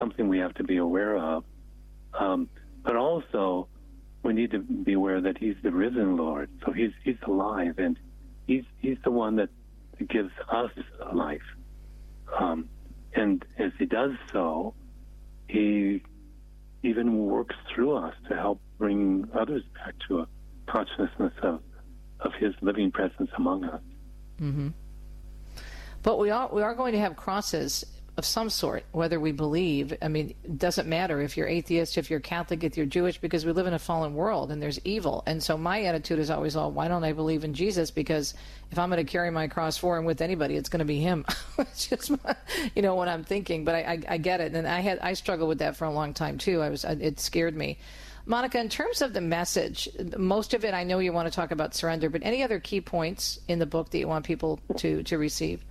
something we have to be aware of. But also, we need to be aware that He's the risen Lord. So He's alive, and He's the one that gives us life. And as He does so, He even works through us to help bring others back to a consciousness of His living presence among us. Mm-hmm. But we are going to have crosses of some sort, whether we believe. I mean, it doesn't matter if you're atheist, if you're Catholic, if you're Jewish, because we live in a fallen world and there's evil. And so my attitude is always, why don't I believe in Jesus? Because if I'm going to carry my cross for and with anybody, it's going to be Him. It's just, what I'm thinking. But I get it. And I struggled with that for a long time, too. It scared me. Monica, in terms of the message, most of it, I know you want to talk about surrender, but any other key points in the book that you want people to receive?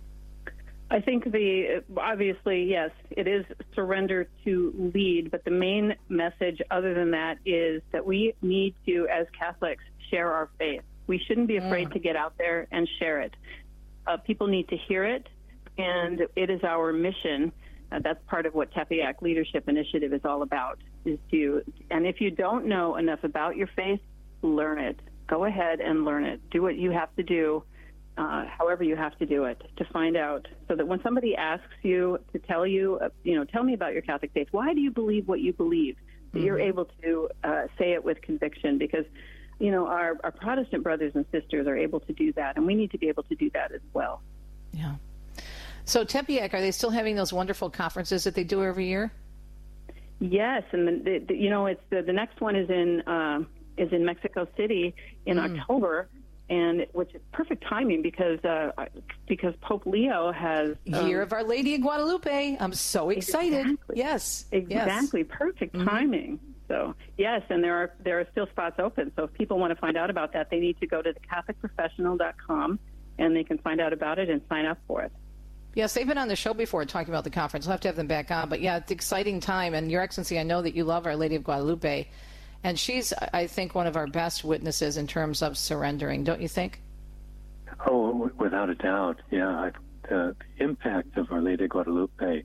I think obviously, yes, it is surrender to lead, but the main message other than that is that we need to, as Catholics, share our faith. We shouldn't be afraid to get out there and share it. People need to hear it, and it is our mission. That's part of what Tepeyac Leadership Initiative is all about, and if you don't know enough about your faith, learn it. Go ahead and learn it. Do what you have to do, however you have to do it, to find out, so that when somebody asks you to tell you, tell me about your Catholic faith, why do you believe what you believe, that you're able to say it with conviction, because, our Protestant brothers and sisters are able to do that, and we need to be able to do that as well. Yeah. So Tepeyac, are they still having those wonderful conferences that they do every year? Yes, and it's the next one is in Mexico City in October. And which is perfect timing because Pope Leo has Year of Our Lady of Guadalupe. I'm so excited. Exactly. Yes, exactly. Yes. Perfect timing. So yes, and there are still spots open. So if people want to find out about that, they need to go to thecatholicprofessional.com and they can find out about it and sign up for it. Yes, they've been on the show before talking about the conference. I'll have to have them back on. But yeah, it's an exciting time. And Your Excellency, I know that you love Our Lady of Guadalupe. And she's, I think, one of our best witnesses in terms of surrendering, don't you think? Oh, without a doubt, yeah. The impact of Our Lady of Guadalupe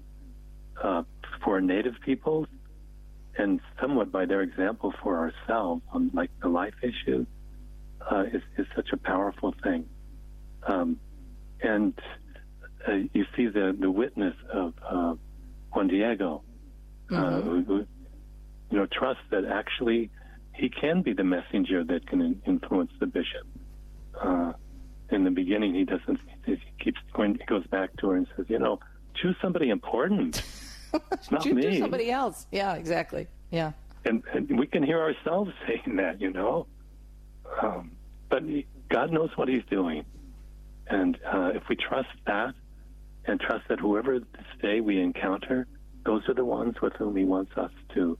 for Native peoples, and somewhat by their example for ourselves on like the life issue, is such a powerful thing. And you see the witness of Juan Diego, who trust that actually he can be the messenger that can influence the bishop. In the beginning, he doesn't. He keeps going. He goes back to her and says, choose somebody important, not me. Choose somebody else. Yeah, exactly. Yeah. And we can hear ourselves saying that, But God knows what He's doing, and if we trust that, and trust that whoever this day we encounter, those are the ones with whom He wants us to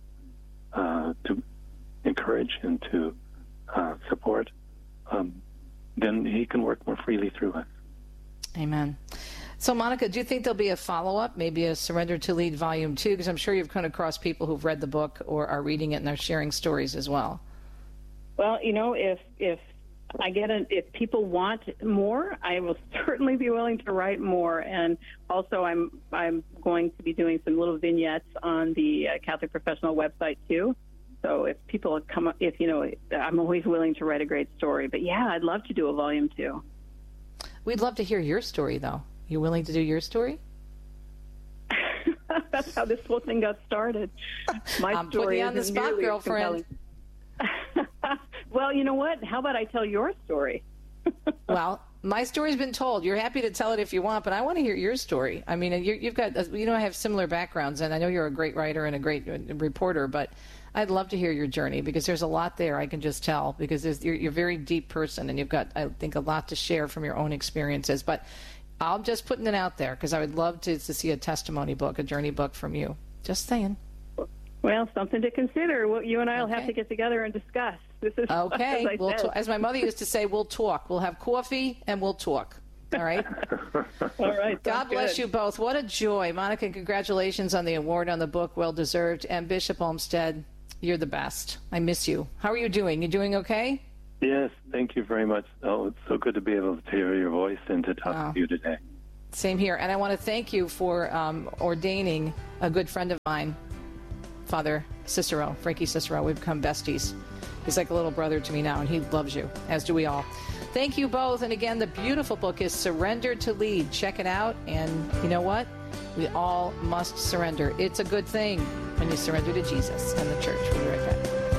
encourage and to support, then He can work more freely through us. Amen. So, Monica, do you think there'll be a follow-up, maybe a Surrender to Lead Volume 2? Because I'm sure you've come across people who've read the book or are reading it and are sharing stories as well. Well, if people want more, I will certainly be willing to write more. And also, I'm going to be doing some little vignettes on the Catholic Professional website too. So if people come, I'm always willing to write a great story. But yeah, I'd love to do a volume 2. We'd love to hear your story, though. You willing to do your story? That's how this whole thing got started. I'm putting you on the spot, girlfriend. Well, you know what? How about I tell your story? Well, my story's been told. You're happy to tell it if you want, but I want to hear your story. I mean, you've got, I have similar backgrounds, and I know you're a great writer and a great reporter, but I'd love to hear your journey because there's a lot there, I can just tell, because you're a very deep person, and you've got, I think, a lot to share from your own experiences. But I'm just putting it out there because I would love to see a testimony book, a journey book from you. Just saying. Well, something to consider. Well, you and I will have to get together and discuss. This is okay. As my mother used to say, we'll talk. We'll have coffee and we'll talk. All right? All right. God bless you both. What a joy. Monica, congratulations on the award on the book. Well deserved. And Bishop Olmsted, you're the best. I miss you. How are you doing? You doing okay? Yes, thank you very much. Oh, it's so good to be able to hear your voice and to talk to you today. Same here. And I want to thank you for ordaining a good friend of mine, Father Cicero, Frankie Cicero. We've become besties. He's like a little brother to me now, and he loves you, as do we all. Thank you both. And again, the beautiful book is Surrender to Lead. Check it out. And you know what? We all must surrender. It's a good thing when you surrender to Jesus and the church. We'll be right back.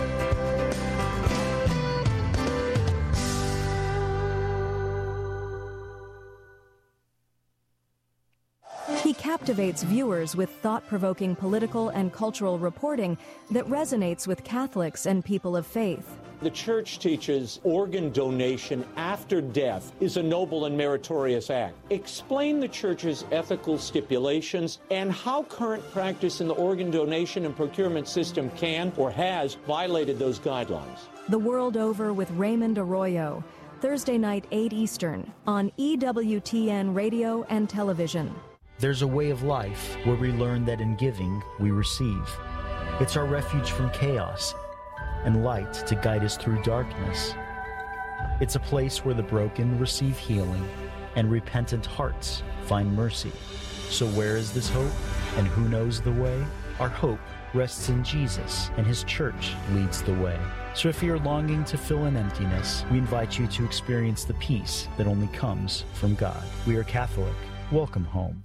He captivates viewers with thought-provoking political and cultural reporting that resonates with Catholics and people of faith. The Church teaches organ donation after death is a noble and meritorious act. Explain the Church's ethical stipulations and how current practice in the organ donation and procurement system can or has violated those guidelines. The World Over with Raymond Arroyo, Thursday night, 8 Eastern, on EWTN Radio and Television. There's a way of life where we learn that in giving, we receive. It's our refuge from chaos and light to guide us through darkness. It's a place where the broken receive healing and repentant hearts find mercy. So where is this hope, and who knows the way? Our hope rests in Jesus, and His church leads the way. So if you're longing to fill an emptiness, we invite you to experience the peace that only comes from God. We are Catholic. Welcome home.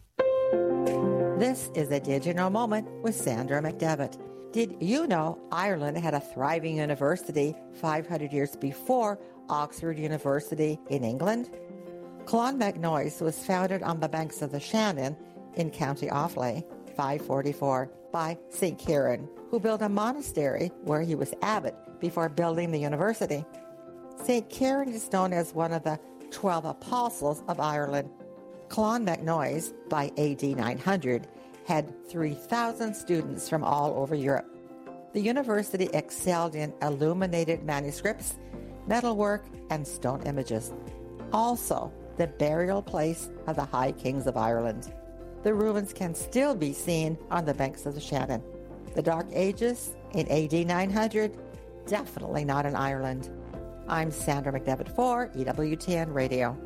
This is a Did You Know moment with Sandra McDevitt. Did you know Ireland had a thriving university 500 years before Oxford University in England? Clonmacnoise was founded on the banks of the Shannon in County Offaly, 544, by St. Kieran, who built a monastery where he was abbot before building the university. St. Kieran is known as one of the 12 apostles of Ireland. Clonmacnoise, by AD 900, had 3,000 students from all over Europe. The university excelled in illuminated manuscripts, metalwork, and stone images. Also, the burial place of the High Kings of Ireland. The ruins can still be seen on the banks of the Shannon. The Dark Ages in AD 900, definitely not in Ireland. I'm Sandra McDevitt for EWTN Radio.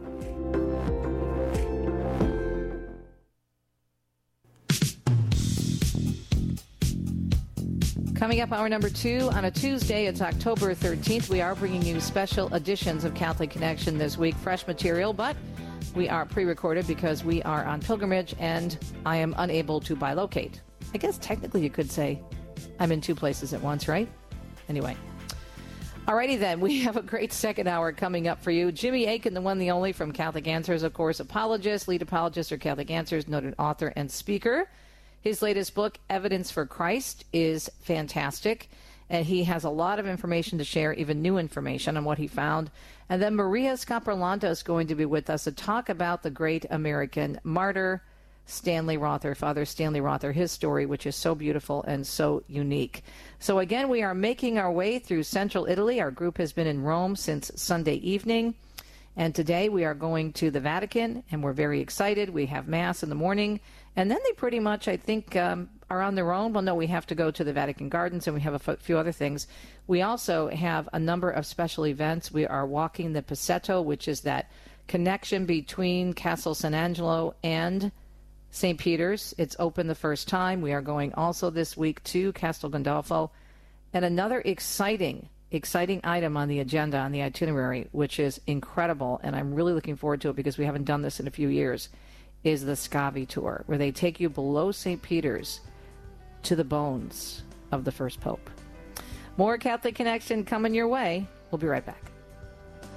Coming up, hour number 2 on a Tuesday, it's October 13th. We are bringing you special editions of Catholic Connection this week, fresh material, but we are pre-recorded because we are on pilgrimage and I am unable to bilocate. I guess technically you could say I'm in two places at once, right? Anyway. Alrighty then, we have a great second hour coming up for you. Jimmy Akin, the one, the only, from Catholic Answers, of course, apologist, lead apologist for Catholic Answers, noted author and speaker. His latest book, Evidence for Christ, is fantastic, and he has a lot of information to share, even new information on what he found. And then Maria Scaparlanta is going to be with us to talk about the great American martyr, Stanley Rother, Father Stanley Rother, his story, which is so beautiful and so unique. So again, we are making our way through central Italy. Our group has been in Rome since Sunday evening. And today we are going to the Vatican, and we're very excited. We have Mass in the morning, and then they pretty much, I think, are on their own. Well, no, we have to go to the Vatican Gardens, and we have a few other things. We also have a number of special events. We are walking the Pasetto, which is that connection between Castel San Angelo and St. Peter's. It's open the first time. We are going also this week to Castel Gandolfo. And another exciting item on the agenda, on the itinerary, which is incredible, and I'm really looking forward to it because we haven't done this in a few years, is the Scavi Tour, where they take you below St. Peter's to the bones of the first pope. More Catholic Connection coming your way. We'll be right back.